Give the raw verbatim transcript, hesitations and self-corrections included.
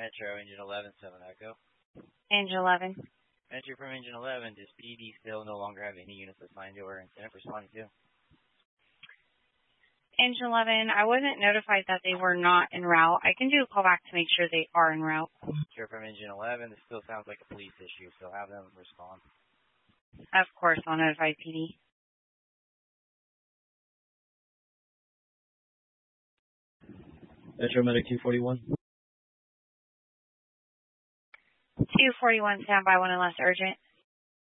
Metro, Engine eleven, seven Echo. Engine eleven. Metro from Engine eleven, does P D still no longer have any units assigned to her incentive responding to? Engine eleven, I wasn't notified that they were not en route. I can do a call back to make sure they are en route. Metro from Engine eleven, this still sounds like a police issue, so have them respond. Of course, I'll notify P D. Metro Medic two forty-one. two forty-one, standby, one and less urgent.